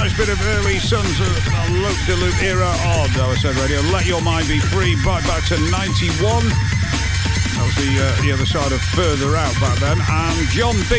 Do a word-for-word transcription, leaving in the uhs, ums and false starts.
Nice bit of early Sons of the Loop de Loop era on O S N Radio. Let Your Mind Be Free, right back to ninety-one. That was the, uh, the other side of Further Out back then. And John Big